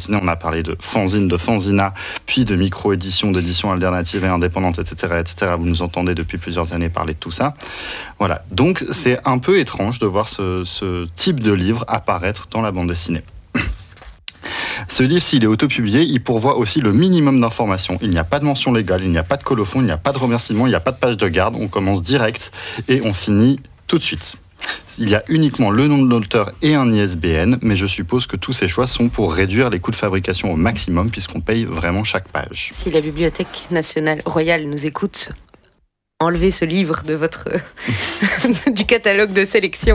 dessinée. On a parlé de fanzine, de fanzina, puis de micro-édition, d'édition alternative et indépendante, etc., etc. Vous nous entendez depuis plusieurs années parler de tout ça. Voilà. Donc, c'est un peu étrange de voir ce type de livre apparaître dans la bande dessinée. Ce livre, s'il est autopublié, il pourvoit aussi le minimum d'informations. Il n'y a pas de mention légale, il n'y a pas de colophon, il n'y a pas de remerciement, il n'y a pas de page de garde. On commence direct et on finit tout de suite. Il y a uniquement le nom de l'auteur et un ISBN, mais je suppose que tous ces choix sont pour réduire les coûts de fabrication au maximum, puisqu'on paye vraiment chaque page. Si la Bibliothèque nationale royale nous écoute, enlevez ce livre de votre du catalogue de sélection.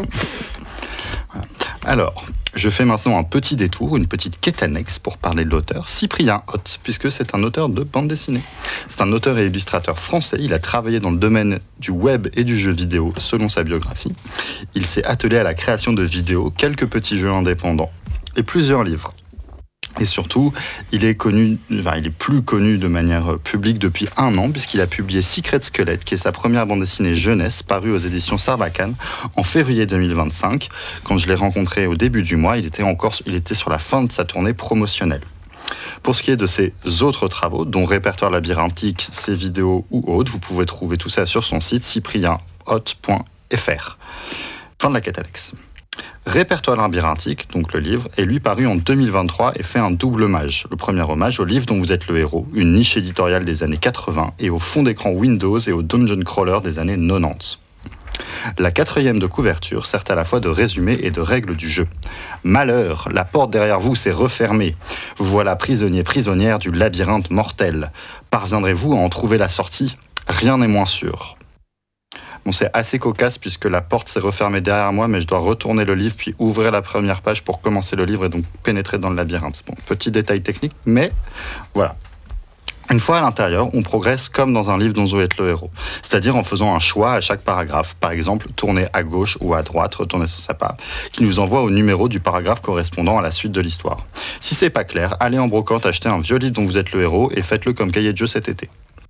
Alors, je fais maintenant un petit détour, une petite quête annexe pour parler de l'auteur, Cyprien Hoth, puisque c'est un auteur de bande dessinée. C'est un auteur et illustrateur français, il a travaillé dans le domaine du web et du jeu vidéo, selon sa biographie. Il s'est attelé à la création de vidéos, quelques petits jeux indépendants et plusieurs livres. Et surtout, il est plus connu de manière publique depuis 1 an, puisqu'il a publié Secret Squelette, qui est sa première bande dessinée jeunesse, parue aux éditions Sarbacane en février 2025. Quand je l'ai rencontré au début du mois, il était sur la fin de sa tournée promotionnelle. Pour ce qui est de ses autres travaux, dont Répertoire labyrinthique, ses vidéos ou autres, vous pouvez trouver tout ça sur son site cyprienhoth.fr. Fin de la quête Alex. Répertoire labyrinthique, donc le livre, est lui paru en 2023 et fait un double hommage. Le premier hommage au livre dont vous êtes le héros, une niche éditoriale des années 80 et au fond d'écran Windows et au dungeon crawler des années 90. La 4e de couverture sert à la fois de résumé et de règle du jeu. Malheur, la porte derrière vous s'est refermée. Vous voilà prisonnière du labyrinthe mortel. Parviendrez-vous à en trouver la sortie ? Rien n'est moins sûr. Bon, c'est assez cocasse puisque la porte s'est refermée derrière moi, mais je dois retourner le livre puis ouvrir la première page pour commencer le livre et donc pénétrer dans le labyrinthe. Bon, petit détail technique, mais voilà. Une fois à l'intérieur, on progresse comme dans un livre dont vous êtes le héros, c'est-à-dire en faisant un choix à chaque paragraphe. Par exemple, tourner à gauche ou à droite, retourner sur sa page, qui nous envoie au numéro du paragraphe correspondant à la suite de l'histoire. Si c'est pas clair, allez en brocante acheter un vieux livre dont vous êtes le héros et faites-le comme cahier de jeu cet été.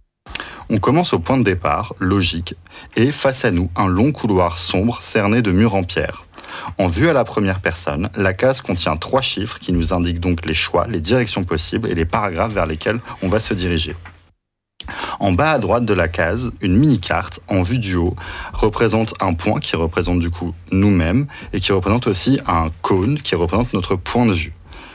On commence au point de départ, logique, et face à nous, un long couloir sombre cerné de murs en pierre. En vue à la première personne, la case contient 3 chiffres qui nous indiquent donc les choix, les directions possibles et les paragraphes vers lesquels on va se diriger. En bas à droite de la case, une mini-carte en vue du haut représente un point qui représente du coup nous-mêmes et qui représente aussi un cône qui représente notre point de vue.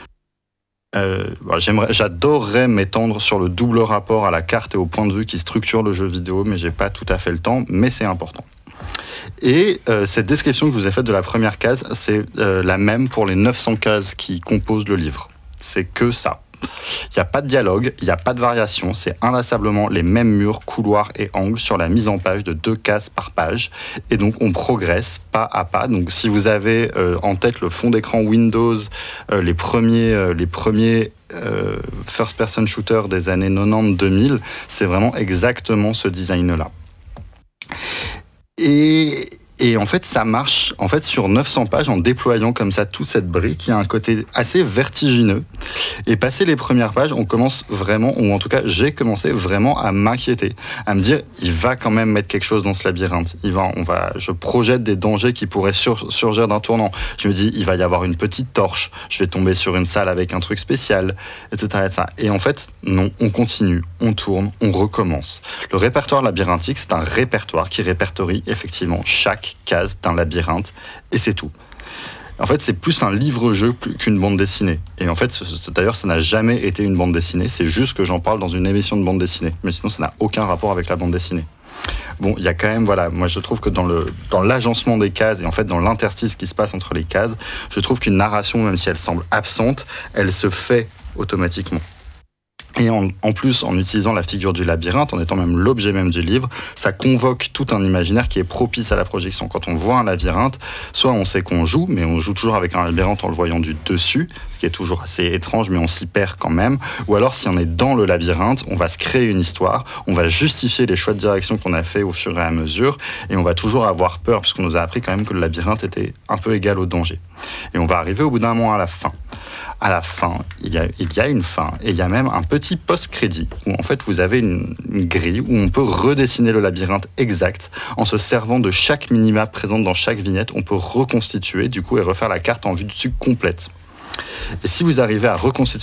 J'adorerais m'étendre sur le double rapport à la carte et au point de vue qui structure le jeu vidéo, mais j'ai pas tout à fait le temps, mais c'est important. Et cette description que je vous ai faite de la première case, c'est la même pour les 900 cases qui composent le livre. C'est que ça. Il n'y a pas de dialogue, il n'y a pas de variation, c'est inlassablement les mêmes murs, couloirs et angles sur la mise en page de 2 cases par page. Et donc on progresse pas à pas. Donc si vous avez en tête le fond d'écran Windows, les premiers first-person shooters des années 90-2000, c'est vraiment exactement ce design-là. Et en fait, ça marche sur 900 pages en déployant comme ça toute cette brique qui a un côté assez vertigineux. Et passé les premières pages, on commence vraiment, ou en tout cas, j'ai commencé vraiment à m'inquiéter, à me dire, il va quand même mettre quelque chose dans ce labyrinthe. Je projette des dangers qui pourraient surgir d'un tournant. Je me dis, il va y avoir une petite torche, je vais tomber sur une salle avec un truc spécial, etc., etc. Et en fait, non, on continue, on tourne, on recommence. Le répertoire labyrinthique, c'est un répertoire qui répertorie effectivement chaque case d'un labyrinthe, et c'est tout. En fait, c'est plus un livre-jeu qu'une bande dessinée. Et en fait, d'ailleurs, ça n'a jamais été une bande dessinée, c'est juste que j'en parle dans une émission de bande dessinée. Mais sinon, ça n'a aucun rapport avec la bande dessinée. Bon, il y a quand même, moi je trouve que dans l'agencement des cases, et en fait dans l'interstice qui se passe entre les cases, je trouve qu'une narration, même si elle semble absente, elle se fait automatiquement. Et en plus, en utilisant la figure du labyrinthe, en étant même l'objet même du livre, ça convoque tout un imaginaire qui est propice à la projection. Quand on voit un labyrinthe, soit on sait qu'on joue, mais on joue toujours avec un labyrinthe en le voyant du dessus, ce qui est toujours assez étrange, mais on s'y perd quand même. Ou alors, si on est dans le labyrinthe, on va se créer une histoire, on va justifier les choix de direction qu'on a fait au fur et à mesure, et on va toujours avoir peur, puisqu'on nous a appris quand même que le labyrinthe était un peu égal au danger. Et on va arriver au bout d'un moment à la fin. À la fin, il y a une fin, et il y a même un petit post-crédit, où en fait vous avez une grille où on peut redessiner le labyrinthe exact, en se servant de chaque minimap présente dans chaque vignette, on peut reconstituer du coup et refaire la carte en vue dessus complète. Et si vous arrivez à reconstituer